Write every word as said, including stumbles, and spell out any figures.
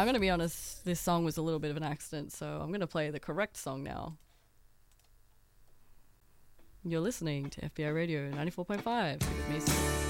I'm going to be honest, this song was a little bit of an accident, so I'm going to play the correct song now. You're listening to F B I Radio ninety-four point five with Mason.